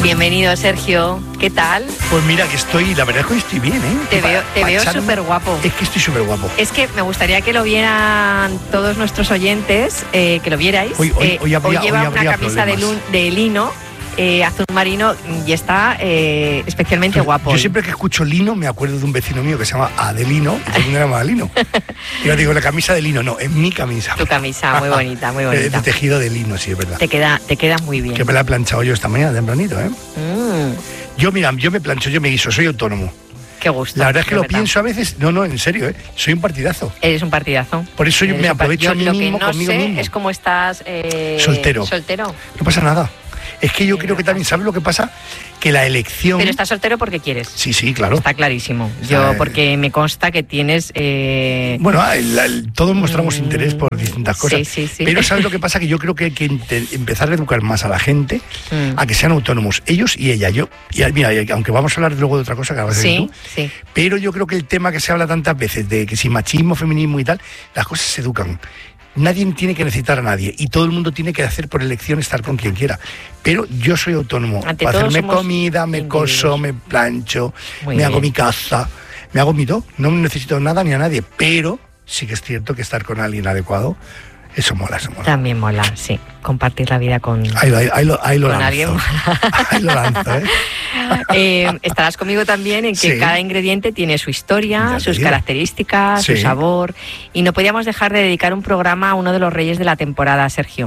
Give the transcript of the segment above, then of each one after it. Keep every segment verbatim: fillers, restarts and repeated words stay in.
Bienvenido, Sergio. ¿Qué tal? Pues mira que estoy, la verdad es que estoy bien, ¿eh? Te Pa, veo, te pa veo echar súper un- guapo. Es que estoy súper guapo. Es que me gustaría que lo vieran todos nuestros oyentes, eh, que lo vierais. Hoy- hoy- Eh, hoy habría- lleva hoy una habría camisa de, problemas. lun- de lino, eh, azul marino, y está eh, especialmente guapo. Yo hoy. siempre que escucho lino me acuerdo de un vecino mío que se llama Adelino, y todo el mundo le llama Adelino. Y yo digo, la camisa de lino, no, es mi camisa. Tu camisa, muy bonita, muy Es bonita. de tejido de lino, sí, es verdad. Te queda, te queda muy bien. Que me la he planchado yo esta mañana tempranito, ¿eh? Mm, Yo, mira, yo me plancho, yo me guiso, soy autónomo. qué gusto. La verdad es que de lo verdad. pienso a veces, no, no, en serio, ¿eh? Soy un partidazo. Eres un partidazo. Por eso yo Eres me un par- aprovecho yo a mí lo mismo, que no conmigo sé mismo. es cómo estás eh, Soltero. soltero. No pasa nada. Es que yo Sí, creo que verdad. también, ¿sabes lo que pasa? Que la elección... Pero estás soltero porque quieres. Sí, sí, claro. Está clarísimo. O Yo, sea, porque me consta que tienes... eh, Bueno, el- el- todos mostramos Mm, interés por distintas cosas. sí, sí, sí. Pero ¿sabes lo que pasa? Que yo creo que hay que inte- empezar a educar más a la gente Mm. a que sean autónomos, ellos y ella. Yo, y, mira, y aunque vamos a hablar luego de otra cosa que vas a decir sí, tú, sí. pero yo creo que el tema que se habla tantas veces de que si machismo, feminismo y tal, las cosas se educan. Nadie tiene que necesitar a nadie y todo el mundo tiene que hacer por elección estar con quien quiera. Pero yo soy autónomo. Ante Para todo hacerme somos comida, me individuos. coso, me plancho, Muy me hago bien. mi casa, me hago mi todo. No necesito nada ni a nadie. Pero sí que es cierto que estar con alguien adecuado, eso mola, eso mola. También mola, sí. Compartir la vida con... Ahí, lo- ahí, ahí lo, ahí lo Con lanzo. alguien. Ahí lo lanzo, ¿eh? Eh, estarás conmigo también en que Sí. cada ingrediente tiene su Ya historia, te sus digo. características, Sí. su sabor. Y no podíamos dejar de dedicar un programa a uno de los reyes de la temporada, Sergio.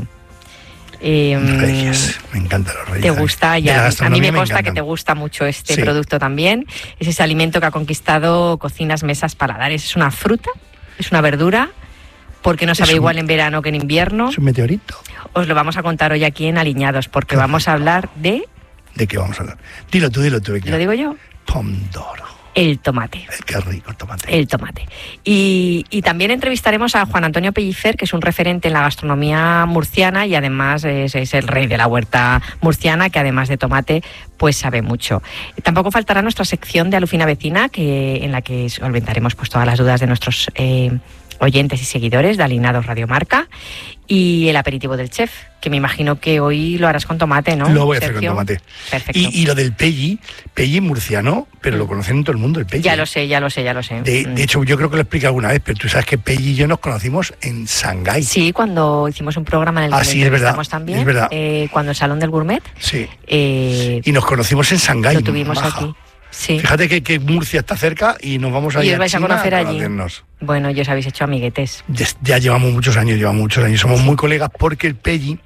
Eh, Reyes, me encantan los reyes. Te ¿eh? gusta, De la ya. A mí gastronomía me consta que encantan. te gusta mucho este Sí. producto también. Es ese alimento que ha conquistado cocinas, mesas, paladares. Es una fruta, es una verdura, porque no sabe Es un- igual en verano que en invierno. Es un meteorito. Os lo vamos a contar hoy aquí en Aliñados, porque Qué vamos a rico. hablar de, ¿De qué vamos a hablar? Dilo tú, dilo tú. venga. lo digo yo, Pomodoro. el tomate. Eh, Qué rico el tomate. El tomate. Y, y también entrevistaremos a Juan Antonio Pellicer, que es un referente en la gastronomía murciana y además es, es el rey de la huerta murciana, que además de tomate, pues sabe mucho. Tampoco faltará nuestra sección de Alufina Vecina, que, en la que solventaremos pues, todas las dudas de nuestros eh, oyentes y seguidores de Aliñados Radio Marca, y el aperitivo del chef, que me imagino que hoy lo harás con tomate, ¿no? Lo voy a hacer Sergio? con tomate. Perfecto. Y, y lo del pelli, pelli murciano, pero lo conocen en todo el mundo, el pelli. Ya lo sé, ya lo sé, ya lo sé. De, Mm. de hecho, yo creo que lo expliqué alguna vez, pero tú sabes que Pelli y yo nos conocimos en Shanghái. Sí, cuando hicimos un programa en el que Ah, le sí, es verdad, entrevistamos también, es verdad. eh, cuando el Salón del Gourmet, Sí. eh, Y nos conocimos en Shanghái. lo tuvimos maja. aquí. Sí. Fíjate que, que Murcia está cerca y nos vamos a Y ir os vais a China conocer allí. conocernos. Bueno, ya os habéis hecho amiguetes. Ya, ya llevamos muchos años, llevamos muchos años. Somos muy colegas porque el Pelli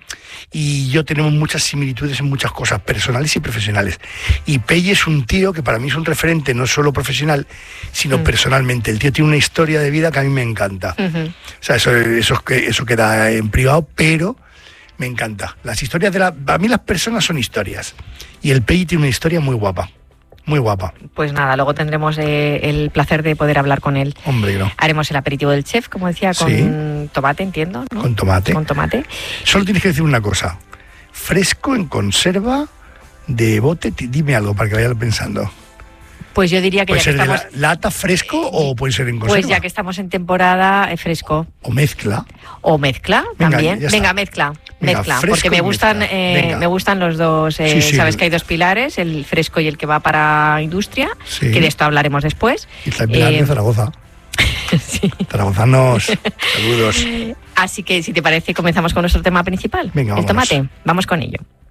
y yo tenemos muchas similitudes en muchas cosas, personales y profesionales. Y Pelli es un tío que para mí es un referente no solo profesional, sino Mm. personalmente. El tío tiene una historia de vida que a mí me encanta. Ujú. O sea, eso, eso, es que- eso queda en privado, pero me encanta. Las historias de la... A mí las personas son historias. Y el Pelli tiene una historia muy guapa. Muy guapa. Pues nada, luego tendremos eh, el placer de poder hablar con él. Hombre, no. Haremos el aperitivo del chef, como decía, con Sí. tomate, entiendo, ¿no? Con tomate. Con tomate. Solo tienes que decir una cosa. Fresco, en conserva, de bote. Ti- Dime algo para que vaya pensando. Pues yo diría que ¿Puede ya que ser de estamos... la- lata fresco o puede ser en conserva? Pues ya que estamos en temporada, eh, fresco. O mezcla. O mezcla Venga, también. ya está. Venga, mezcla. Venga, Mezcla. fresco Porque me y gustan, mezcla. eh, Venga. me gustan los dos. eh, Sí, sí. Sabes que hay dos pilares, el fresco y el que va para industria, Sí. que de esto hablaremos después. Y está en Pilar Eh, de Zaragoza. Sí. Zaragozanos, saludos. Así que si te parece, comenzamos con nuestro tema principal. Venga, el vámonos. tomate. Vamos con ello.